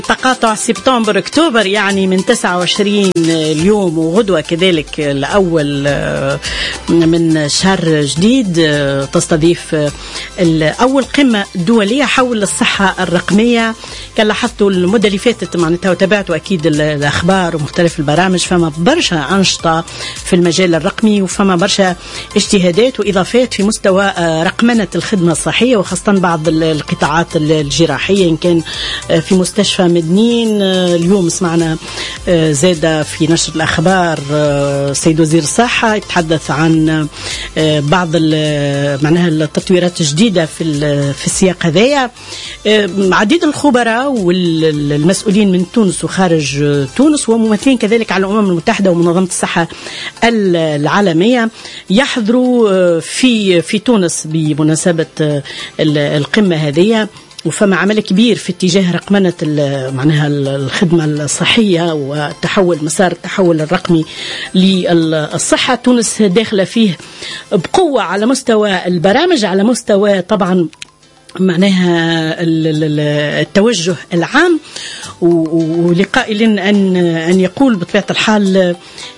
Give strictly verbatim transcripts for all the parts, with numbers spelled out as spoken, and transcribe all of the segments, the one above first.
تقاطع سبتمبر أكتوبر، يعني من تسعة وعشرين اليوم وغدوة كذلك الأول من شهر جديد تستضيف أول قمة دولية حول الصحة الرقمية. كان لاحظتوا المدة اللي فاتت معناتها وتابعتوا أكيد الأخبار ومختلف البرامج، فما برشا أنشطة في المجال الرقمي وفما برشا اجتهادات وإضافات في مستوى رقمنة الخدمة الصحية، وخاصة بعض القطاعات الجراحية. إن كان في مستشفى مدنين اليوم سمعنا زادة في نشر الأخبار سيد وزير الصحة يتحدث عن بعض معناها التطويرات الجديدة في في السياق هذايا. عديد الخبراء والمسؤولين من تونس وخارج تونس وممثلين كذلك على الأمم المتحدة ومنظمة الصحة العالمية يحضروا في في تونس بمناسبة القمة هذه. وفما عمل كبير في اتجاه رقمنة معناها الخدمة الصحية وتحول مسار التحول الرقمي للصحة. تونس داخلة فيه بقوة على مستوى البرامج، على مستوى طبعا معناها التوجه العام، ولقائل أن أن يقول بطبيعة الحال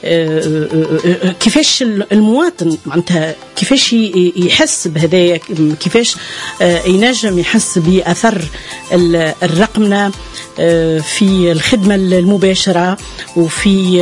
كيفاش المواطن معناتها كيفاش يحس بهذا، كيفاش ينجم يحس بأثر الرقمنة في الخدمة المباشرة وفي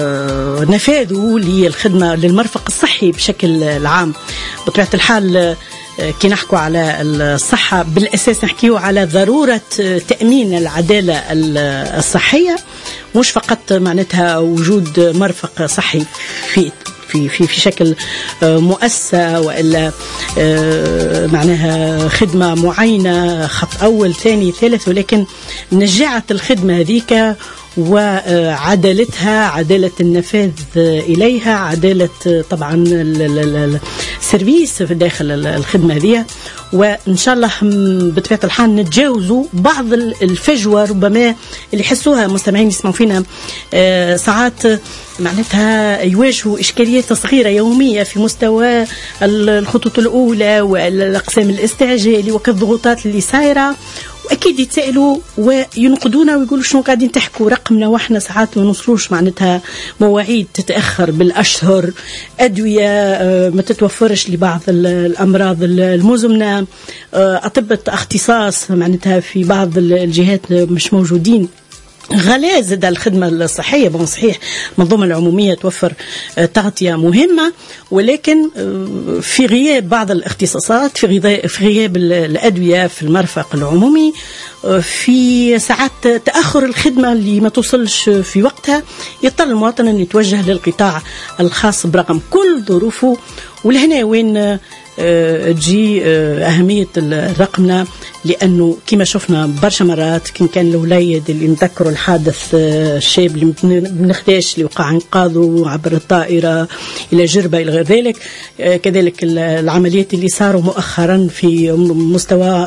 نفاذه للخدمة للمرفق الصحي بشكل عام. بطبيعة الحال كي نحكوا على الصحة بالأساس نحكيوا على ضرورة تأمين العدالة الصحية، مش فقط معناتها وجود مرفق صحي في في في في شكل مؤسسة وإلا معناها خدمة معينة خط أول ثاني ثالث، ولكن نجعت الخدمة هذيك وعدالتها، عدالة النفاذ إليها، عدالة طبعا السيرفيس في داخل الخدمة هذه. وإن شاء الله بطبيعة الحال نتجاوزوا بعض الفجوة ربما اللي يحسوها مستمعين يسمعوا فينا ساعات معناتها يواجهوا إشكاليات صغيرة يومية في مستوى الخطوط الأولى والأقسام الاستعجالي وكالضغوطات اللي صايرة، وأكيد يتسألوا وينقدونا ويقولوا شنو قاعدين تحكوا رقمنا وإحنا ساعات ما نوصلوش، معناتها مواعيد تتأخر بالأشهر، أدوية ما تتوفرش لبعض الأمراض المزمنة، أطباء اختصاص معناتها في بعض الجهات مش موجودين، غلاء زاد الخدمة الصحية. بون صحيح منظومة العمومية توفر تغطية مهمة، ولكن في غياب بعض الاختصاصات، في غياب الأدوية في المرفق العمومي، في ساعات تأخر الخدمة اللي ما توصلش في وقتها، يضطر المواطن أن يتوجه للقطاع الخاص برغم كل ظروفه. ولهنا وين تجي أهمية الرقمنة، لأنه كما شفنا برشا مرات كان كان الأولاد اللي نذكروا الحادث الشاب اللي بنخداش اللي وقع انقاذه عبر الطائرة إلى جربة إلى غير ذلك، كذلك العمليات اللي صاروا مؤخرا في مستوى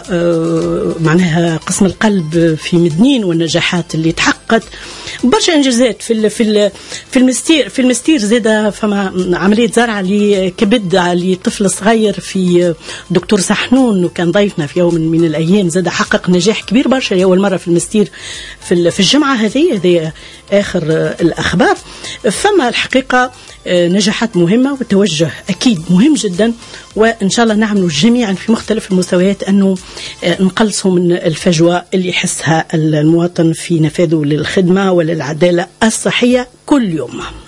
معناها قسم القلب في مدنين والنجاحات اللي تحققت، برشا انجازات في في في المستير في المستير زاده. فما عمليه زرع لكبد لطفل صغير في دكتور سحنون، وكان ضيفنا في يوم من الايام، زاد حقق نجاح كبير برشا اول مره في المستير في في الجمعه هذه. هذه اخر الاخبار. فما الحقيقه نجاحات مهمه وتوجه اكيد مهم جدا، وان شاء الله نعملوا جميعا في مختلف المستويات انه نقلصوا من الفجوه اللي يحسها المواطن في نفاذه للخدمه وللعداله الصحيه كل يوم.